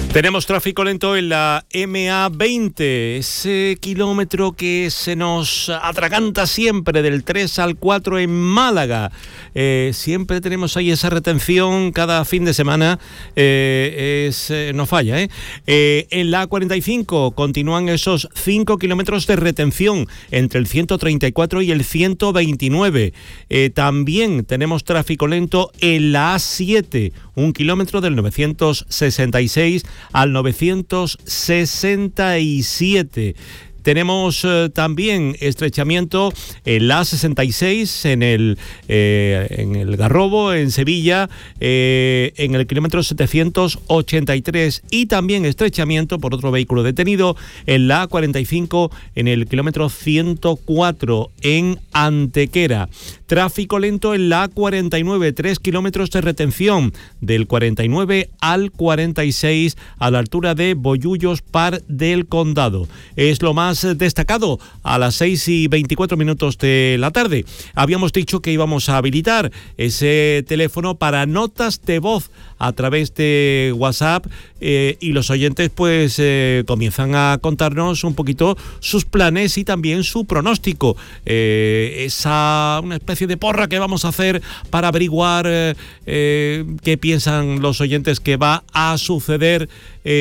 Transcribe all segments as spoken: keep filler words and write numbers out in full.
Tenemos tráfico lento en la eme a veinte, ese kilómetro que se nos atraganta siempre del tres al cuatro en Málaga. Eh, siempre tenemos ahí esa retención cada fin de semana, eh, es, eh, no falla. ¿eh? Eh, en la a cuarenta y cinco continúan esos cinco kilómetros de retención entre el ciento treinta y cuatro y el ciento veintinueve. Eh, también tenemos tráfico lento en la a siete, un kilómetro del novecientos sesenta y seis al novecientos sesenta y siete. Tenemos eh, también estrechamiento en la a sesenta y seis, en el, eh, en el Garrobo, en Sevilla, eh, en el kilómetro setecientos ochenta y tres, y también estrechamiento por otro vehículo detenido en la a cuarenta y cinco, en el kilómetro ciento cuatro, en Antequera. Tráfico lento en la a cuarenta y nueve, tres kilómetros de retención del cuarenta y nueve al cuarenta y seis a la altura de Bollullos, Par del Condado. Es lo más destacado a las seis y veinticuatro minutos de la tarde. Habíamos dicho que íbamos a habilitar ese teléfono para notas de voz a través de WhatsApp, eh, y los oyentes pues eh, comienzan a contarnos un poquito sus planes y también su pronóstico. Eh, esa una especie de porra que vamos a hacer para averiguar eh, eh, qué piensan los oyentes que va a suceder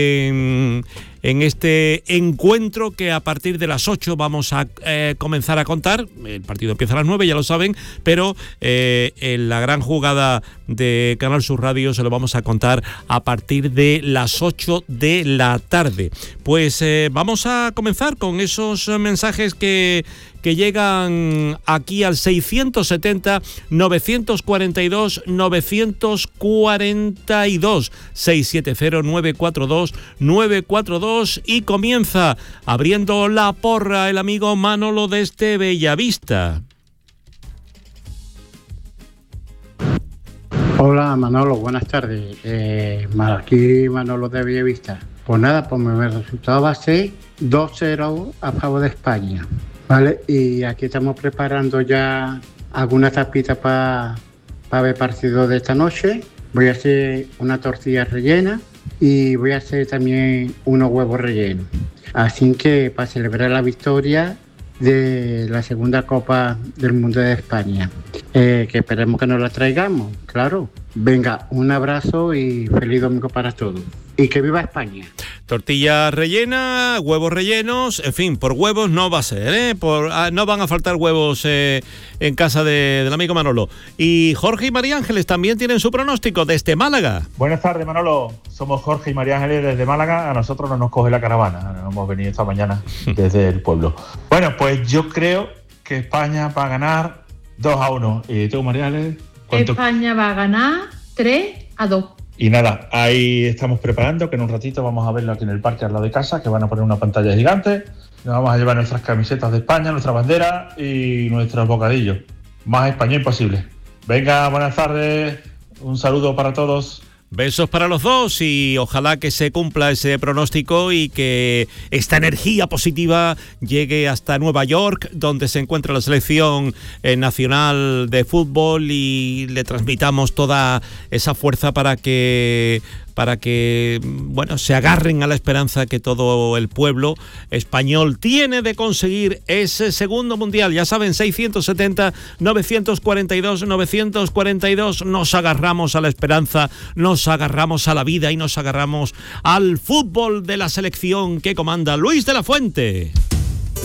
en, en este encuentro que a partir de las ocho vamos a eh, comenzar a contar. El partido empieza a las nueve, ya lo saben, pero eh, en la gran jugada de Canal Sur Radio se lo vamos a contar a partir de las ocho de la tarde. Pues eh, vamos a comenzar con esos mensajes que que llegan aquí al seiscientos setenta, novecientos cuarenta y dos, novecientos cuarenta y dos, seiscientos setenta, novecientos cuarenta y dos, novecientos cuarenta y dos, y comienza abriendo la porra el amigo Manolo desde Bellavista. Hola Manolo, buenas tardes. Eh, aquí Manolo de Bellavista. Pues nada, pues mi resultado va a ser dos cero a favor de España. Vale, y aquí estamos preparando ya algunas tapitas para pa ver partido de esta noche. Voy a hacer una tortilla rellena y voy a hacer también unos huevos rellenos. Así que para celebrar la victoria de la segunda Copa del Mundo de España, eh, que esperemos que nos la traigamos, claro. Venga, un abrazo y feliz domingo para todos. Y que viva España. Tortilla rellena, huevos rellenos, en fin, por huevos no va a ser, ¿eh? Por, ah, no van a faltar huevos eh, en casa de, del amigo Manolo. Y Jorge y María Ángeles también tienen su pronóstico desde Málaga. Buenas tardes, Manolo. Somos Jorge y María Ángeles desde Málaga. A nosotros no nos coge la caravana. Hemos venido esta mañana desde el pueblo. Bueno, pues yo creo que España va a ganar dos a uno. ¿Y tú, María Ángeles? ¿Cuánto? España va a ganar tres a dos. Y nada, ahí estamos preparando, que en un ratito vamos a verlo aquí en el parque al lado de casa, que van a poner una pantalla gigante. Nos vamos a llevar nuestras camisetas de España, nuestra bandera y nuestros bocadillos. Más español posible. Venga, buenas tardes. Un saludo para todos. Besos para los dos y ojalá que se cumpla ese pronóstico y que esta energía positiva llegue hasta Nueva York, donde se encuentra la selección eh, nacional de fútbol, y le transmitamos toda esa fuerza para que para que bueno, se agarren a la esperanza que todo el pueblo español tiene de conseguir ese segundo mundial. Ya saben, seiscientos setenta, novecientos cuarenta y dos, novecientos cuarenta y dos, nos agarramos a la esperanza, nos agarramos a la vida y nos agarramos al fútbol de la selección que comanda Luis de la Fuente.